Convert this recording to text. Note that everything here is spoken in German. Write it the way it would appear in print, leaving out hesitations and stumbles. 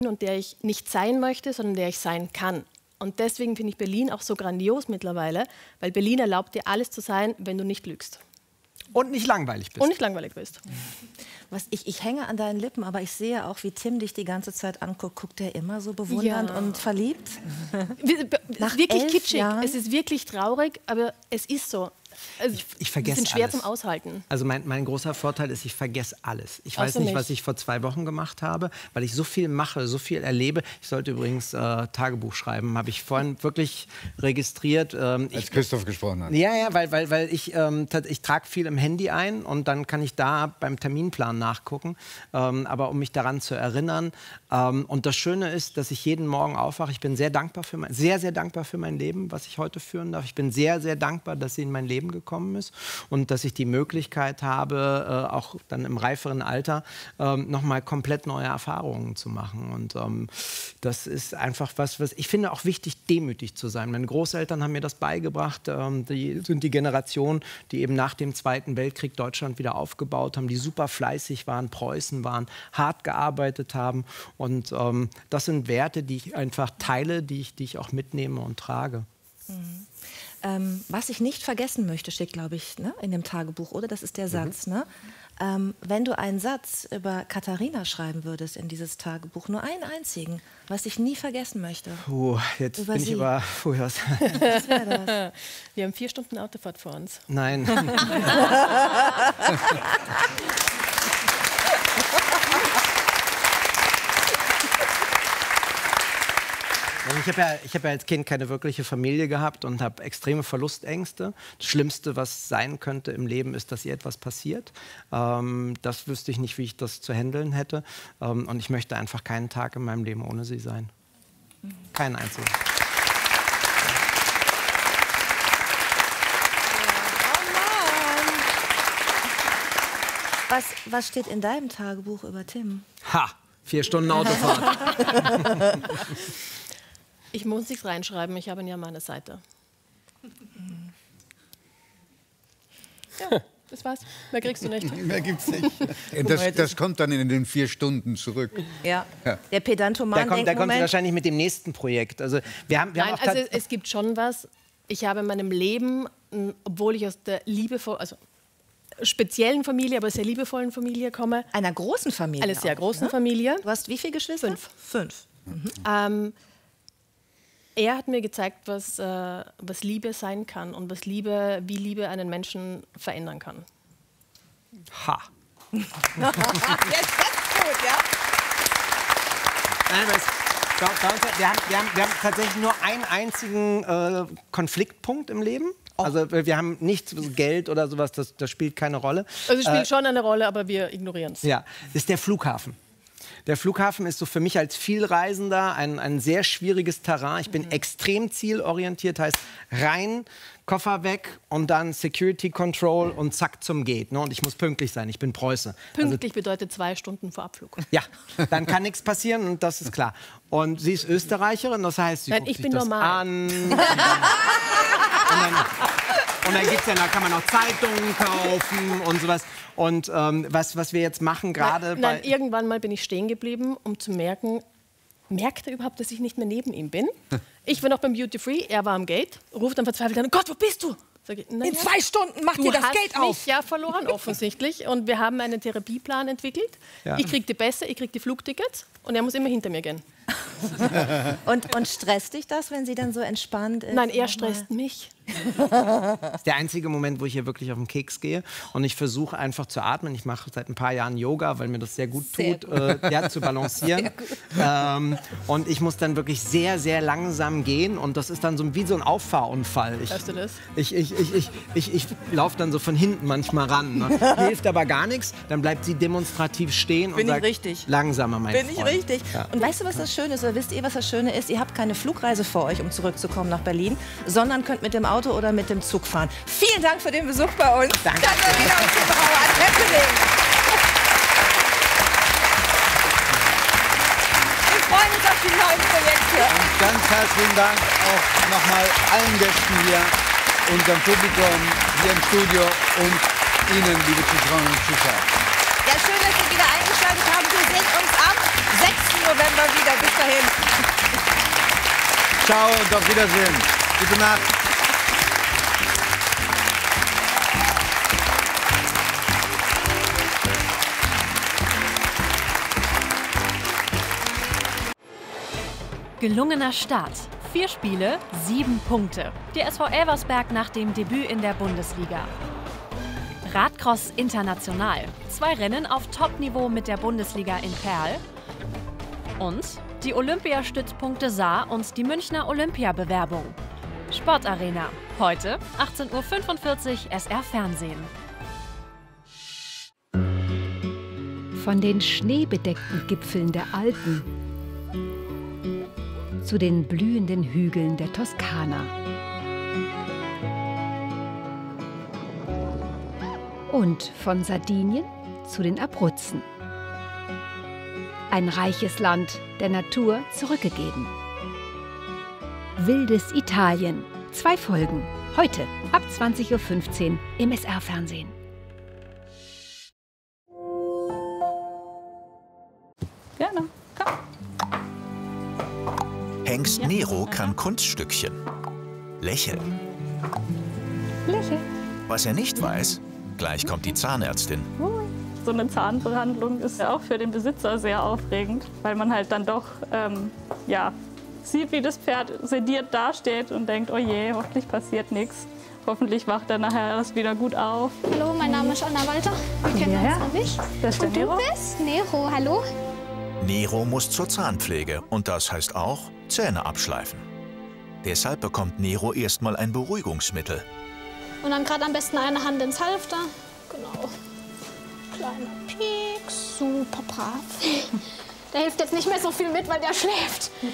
und der ich nicht sein möchte, sondern der ich sein kann. Und deswegen finde ich Berlin auch so grandios mittlerweile, weil Berlin erlaubt dir alles zu sein, wenn du nicht lügst. Und nicht langweilig bist. Und nicht langweilig bist. Ich hänge an deinen Lippen, aber ich sehe auch, wie Tim dich die ganze Zeit anguckt. Guckt er immer so bewundernd und verliebt? Es ist wirklich kitschig, es ist wirklich traurig, aber es ist so. Also, ich vergesse die sind schwer alles. zum Aushalten. Also mein großer Vorteil ist, ich vergesse alles. Ich weiß nicht, was ich vor 2 Wochen gemacht habe, weil ich so viel mache, so viel erlebe. Ich sollte übrigens Tagebuch schreiben, habe ich vorhin wirklich registriert. Als Christoph gesprochen hat. Ja, weil ich trage viel im Handy ein und dann kann ich da beim Terminplan nachgucken. Aber um mich daran zu erinnern. Und das Schöne ist, dass ich jeden Morgen aufwache. Ich bin sehr dankbar sehr dankbar für mein Leben, was ich heute führen darf. Ich bin sehr dankbar, dass sie in mein Leben gekommen ist und dass ich die Möglichkeit habe, auch dann im reiferen Alter noch mal komplett neue Erfahrungen zu machen. Und das ist einfach was ich finde auch wichtig, demütig zu sein. Meine Großeltern haben mir das beigebracht. Die sind die Generation, die eben nach dem Zweiten Weltkrieg Deutschland wieder aufgebaut haben, die super fleißig waren, Preußen waren, hart gearbeitet haben. Und das sind Werte, die ich einfach teile, die ich auch mitnehme und trage. Mhm. Was ich nicht vergessen möchte, steht, glaube ich, ne, in dem Tagebuch, oder? Das ist der Satz. Ne? Wenn du einen Satz über Katharina schreiben würdest in dieses Tagebuch, nur einen einzigen, was ich nie vergessen möchte. Jetzt über bin ich über... Was wäre das? Wir haben 4 Stunden Autofahrt vor uns. Nein. Ich hab ja als Kind keine wirkliche Familie gehabt und habe extreme Verlustängste. Das Schlimmste, was sein könnte im Leben, ist, dass ihr etwas passiert. Das wüsste ich nicht, wie ich das zu handeln hätte. Und ich möchte einfach keinen Tag in meinem Leben ohne sie sein. Keinen einzigen. Was steht in deinem Tagebuch über Tim? 4 Stunden Autofahrt. Ich muss nichts reinschreiben, ich habe ihn ja an meiner Seite. Ja, das war's. Mehr kriegst du nicht. Mehr gibt's nicht. Das kommt dann in den 4 Stunden zurück. Ja. Der Pedantoman denkt, der kommt wahrscheinlich mit dem nächsten Projekt. Also, Nein, also es gibt schon was. Ich habe in meinem Leben, obwohl ich aus der speziellen Familie, aber sehr liebevollen Familie komme. Einer großen Familie? Eine sehr großen Familie. Du hast wie viele Geschwister? 5. 5. Mhm. Er hat mir gezeigt, was Liebe sein kann und wie Liebe einen Menschen verändern kann. Jetzt gut, ja? Nein, wir haben tatsächlich nur einen einzigen Konfliktpunkt im Leben. Also wir haben nichts, Geld oder sowas, das spielt keine Rolle. Also es spielt schon eine Rolle, aber wir ignorieren es. Ja, das ist der Flughafen. Der Flughafen ist so für mich als Vielreisender ein sehr schwieriges Terrain. Ich bin extrem zielorientiert, heißt rein, Koffer weg und dann Security Control und zack zum Gate. Ne? Und ich muss pünktlich sein, ich bin Preuße. Pünktlich bedeutet 2 Stunden vor Abflug. Ja, dann kann nichts passieren und das ist klar. Und sie ist Österreicherin, das heißt, sie guckt sich das an. Und dann gibt's ja, da kann man auch Zeitungen kaufen und sowas. Und was wir jetzt machen gerade Nein, irgendwann mal bin ich stehen geblieben, um zu merken, merkt er überhaupt, dass ich nicht mehr neben ihm bin? Ich war noch beim Duty Free, er war am Gate, ruft dann verzweifelt an, Gott, wo bist du? Sag ich, in 2 Stunden macht ihr das Gate auf. Du hast mich ja verloren offensichtlich und wir haben einen Therapieplan entwickelt. Ja. Ich krieg die Pässe, ich krieg die Flugtickets und er muss immer hinter mir gehen. Und stresst dich das, wenn sie dann so entspannt ist? Nein, er stresst mich. Das ist der einzige Moment, wo ich hier wirklich auf den Keks gehe und ich versuche einfach zu atmen. Ich mache seit ein paar Jahren Yoga, weil mir das sehr gut tut, zu balancieren. Und ich muss dann wirklich sehr langsam gehen und das ist dann so wie so ein Auffahrunfall. Hörst du das? Ich laufe dann so von hinten manchmal ran. Ne? Hilft aber gar nichts. Dann bleibt sie demonstrativ stehen und sagt, langsamer, mein Freund. Bin ich richtig? Ja. Und weißt du, was das Schöne ist? Oder wisst ihr, was das Schöne ist? Ihr habt keine Flugreise vor euch, um zurückzukommen nach Berlin, sondern könnt mit dem Auto oder mit dem Zug fahren. Vielen Dank für den Besuch bei uns. Danke. Katharina und Zubrauer an Happening. Wir freuen uns auf die neuen Projekte. Und ganz herzlichen Dank auch nochmal allen Gästen hier, unserem Publikum hier im Studio und Ihnen, liebe Zuschauerinnen und Zuschauer. Ja, schön, dass Sie wieder eingeschaltet haben. Wir sehen uns am November wieder. Bis dahin. Ciao und auf Wiedersehen. Gute Nacht. Gelungener Start. 4 Spiele, 7 Punkte. Der SV Elversberg nach dem Debüt in der Bundesliga. Radcross international. 2 Rennen auf Top-Niveau mit der Bundesliga in Perl. Und die Olympiastützpunkte Saar und die Münchner Olympiabewerbung. Sportarena. Heute 18:45 Uhr SR Fernsehen. Von den schneebedeckten Gipfeln der Alpen zu den blühenden Hügeln der Toskana. Und von Sardinien zu den Abruzzen. Ein reiches Land der Natur zurückgegeben. Wildes Italien. 2 Folgen. Heute ab 20:15 Uhr im SR-Fernsehen. Gerne. Komm. Hengst Nero kann Kunststückchen. Lächeln. Lächeln. Was er nicht weiß, gleich kommt die Zahnärztin. So eine Zahnbehandlung ist ja auch für den Besitzer sehr aufregend, weil man halt dann doch sieht, wie das Pferd sediert dasteht und denkt, oh je, hoffentlich passiert nichts. Hoffentlich wacht er nachher erst wieder gut auf. Hallo, mein Name ist Anna Walter. Wir kennen uns noch nicht. Das ist der Und du Nero. bist? Nero, hallo? Nero muss zur Zahnpflege und das heißt auch Zähne abschleifen. Deshalb bekommt Nero erstmal ein Beruhigungsmittel. Und dann gerade am besten eine Hand ins Halfter. Genau. Kleiner Pieks, super brav. Der hilft jetzt nicht mehr so viel mit, weil der schläft.